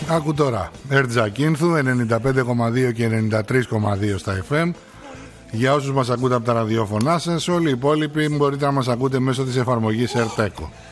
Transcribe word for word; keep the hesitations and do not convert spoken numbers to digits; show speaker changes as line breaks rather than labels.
Άκου τώρα, Ερτζακίνθου ενενήντα πέντε κόμμα δύο και ενενήντα τρία κόμμα δύο στα εφ εμ. Για όσους μας ακούτε από τα ραδιόφωνά σας, όλοι οι υπόλοιποι μπορείτε να μας ακούτε μέσω της εφαρμογής Airteco.